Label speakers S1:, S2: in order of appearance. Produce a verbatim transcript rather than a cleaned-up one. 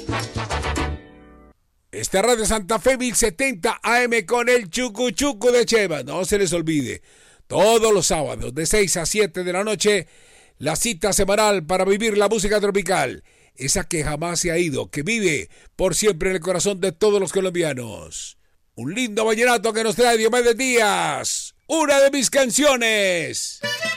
S1: Esta radio Santa Fe mil setenta A M con el Chucu Chucu de Cheva. No se les olvide, todos los sábados de seis a siete de la noche, la cita semanal para vivir la música tropical. Esa que jamás se ha ido, que vive por siempre en el corazón de todos los colombianos. Un lindo vallenato que nos trae Diomedes Díaz. Una de mis canciones.